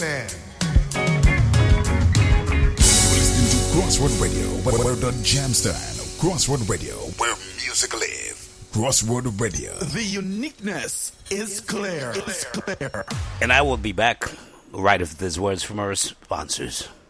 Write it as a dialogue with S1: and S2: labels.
S1: man.
S2: Listening to Crossroad Radio, where the jam stand. Crossroad Radio, where music live. Crossroad Radio.
S1: The uniqueness is clear.
S3: And I will be back right after these words from our sponsors.